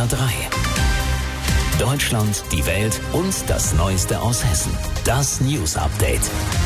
SWR 3. Deutschland, die Welt und das Neueste aus Hessen. Das News Update.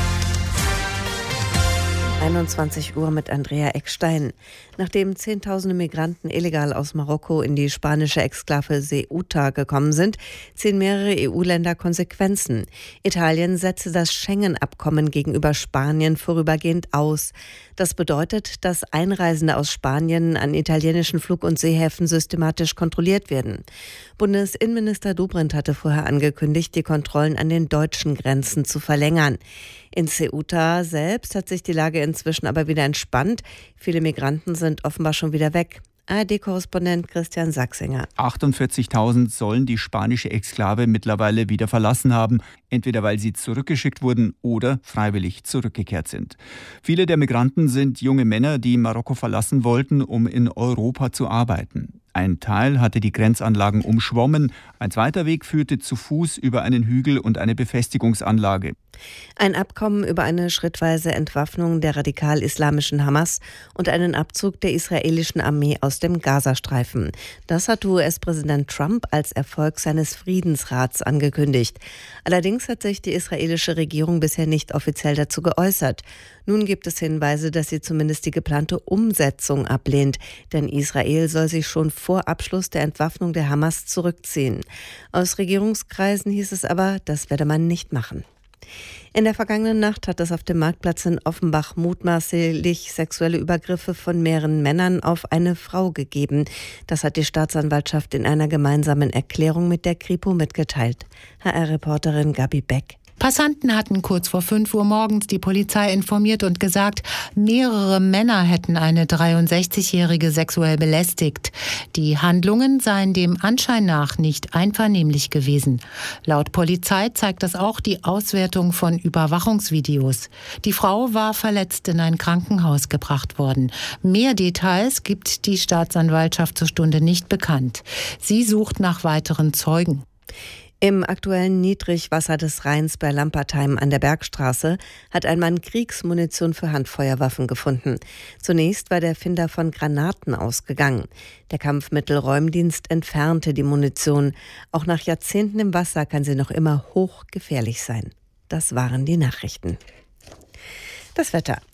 21 Uhr mit Andrea Eckstein. Nachdem Zehntausende Migranten illegal aus Marokko in die spanische Exklave Ceuta gekommen sind, ziehen mehrere EU-Länder Konsequenzen. Italien setzte das Schengen-Abkommen gegenüber Spanien vorübergehend aus. Das bedeutet, dass Einreisende aus Spanien an italienischen Flug- und Seehäfen systematisch kontrolliert werden. Bundesinnenminister Dobrindt hatte vorher angekündigt, die Kontrollen an den deutschen Grenzen zu verlängern. In Ceuta selbst hat sich die Lage inzwischen aber wieder entspannt. Viele Migranten sind offenbar schon wieder weg. ARD-Korrespondent Christian Sachsinger. 48.000 sollen die spanische Exklave mittlerweile wieder verlassen haben, entweder weil sie zurückgeschickt wurden oder freiwillig zurückgekehrt sind. Viele der Migranten sind junge Männer, die Marokko verlassen wollten, um in Europa zu arbeiten. Ein Teil hatte die Grenzanlagen umschwommen, ein zweiter Weg führte zu Fuß über einen Hügel und eine Befestigungsanlage. Ein Abkommen über eine schrittweise Entwaffnung der radikal-islamischen Hamas und einen Abzug der israelischen Armee aus dem Gazastreifen. Das hat US-Präsident Trump als Erfolg seines Friedensrats angekündigt. Allerdings hat sich die israelische Regierung bisher nicht offiziell dazu geäußert. Nun gibt es Hinweise, dass sie zumindest die geplante Umsetzung ablehnt, denn Israel soll sich schon vor Abschluss der Entwaffnung der Hamas zurückziehen. Aus Regierungskreisen hieß es aber, das werde man nicht machen. In der vergangenen Nacht hat es auf dem Marktplatz in Offenbach mutmaßlich sexuelle Übergriffe von mehreren Männern auf eine Frau gegeben. Das hat die Staatsanwaltschaft in einer gemeinsamen Erklärung mit der Kripo mitgeteilt. HR-Reporterin Gabi Beck. Passanten hatten kurz vor 5 Uhr morgens die Polizei informiert und gesagt, mehrere Männer hätten eine 63-Jährige sexuell belästigt. Die Handlungen seien dem Anschein nach nicht einvernehmlich gewesen. Laut Polizei zeigt das auch die Auswertung von Überwachungsvideos. Die Frau war verletzt in ein Krankenhaus gebracht worden. Mehr Details gibt die Staatsanwaltschaft zur Stunde nicht bekannt. Sie sucht nach weiteren Zeugen. Im aktuellen Niedrigwasser des Rheins bei Lampertheim an der Bergstraße hat ein Mann Kriegsmunition für Handfeuerwaffen gefunden. Zunächst war der Finder von Granaten ausgegangen. Der Kampfmittelräumdienst entfernte die Munition. Auch nach Jahrzehnten im Wasser kann sie noch immer hochgefährlich sein. Das waren die Nachrichten. Das Wetter.